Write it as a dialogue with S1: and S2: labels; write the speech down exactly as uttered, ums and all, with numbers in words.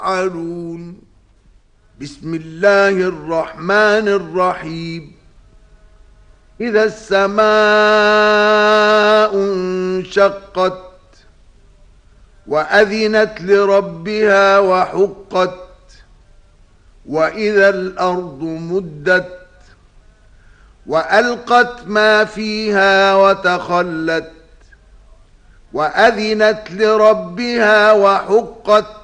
S1: يفعلون. بسم الله الرحمن الرحيم. إذا السماء انشقت وأذنت لربها وحقت وإذا الأرض مدت وألقت ما فيها وتخلت وأذنت لربها وحقت